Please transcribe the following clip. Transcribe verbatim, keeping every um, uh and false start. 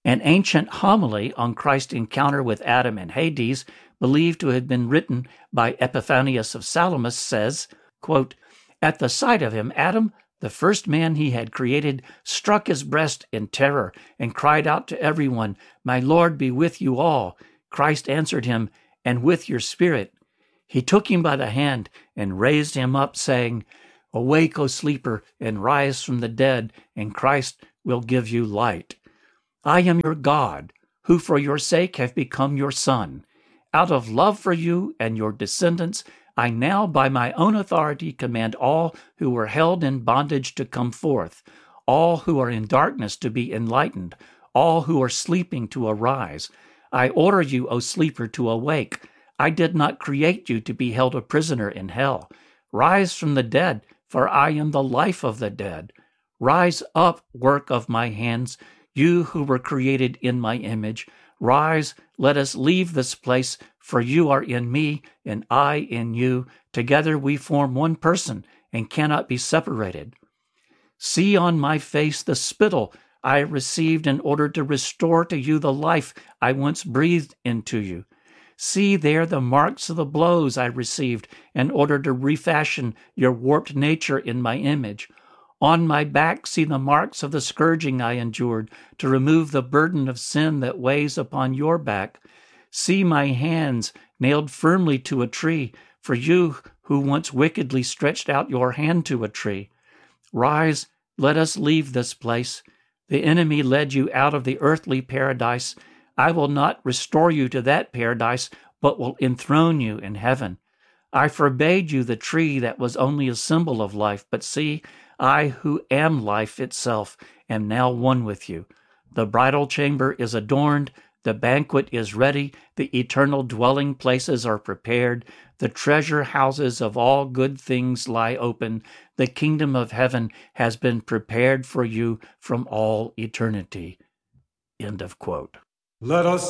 An ancient homily on Christ's encounter with Adam in Hades, believed to have been written by Epiphanius of Salamis, says, quote, "At the sight of him, Adam, the first man he had created, struck his breast in terror and cried out to everyone, 'My Lord be with you all.' Christ answered him, 'And with your spirit.' He took him by the hand and raised him up, saying, 'Awake, O sleeper, and rise from the dead, and Christ will give you light. I am your God, who for your sake have become your Son. Out of love for you and your descendants, I now by my own authority command all who were held in bondage to come forth, all who are in darkness to be enlightened, all who are sleeping to arise. I order you, O sleeper, to awake. I did not create you to be held a prisoner in hell. Rise from the dead, for I am the life of the dead. Rise up, work of my hands, you who were created in my image. Rise, let us leave this place, for you are in me, and I in you. Together we form one person, and cannot be separated. See on my face the spittle I received in order to restore to you the life I once breathed into you. See there the marks of the blows I received in order to refashion your warped nature in my image. On my back see the marks of the scourging I endured to remove the burden of sin that weighs upon your back. See my hands nailed firmly to a tree, for you who once wickedly stretched out your hand to a tree. Rise, let us leave this place. The enemy led you out of the earthly paradise. I will not restore you to that paradise, but will enthrone you in heaven. I forbade you the tree that was only a symbol of life, but see, I who am life itself am now one with you. The bridal chamber is adorned, the banquet is ready, the eternal dwelling places are prepared, the treasure houses of all good things lie open, the kingdom of heaven has been prepared for you from all eternity." End of quote. Let us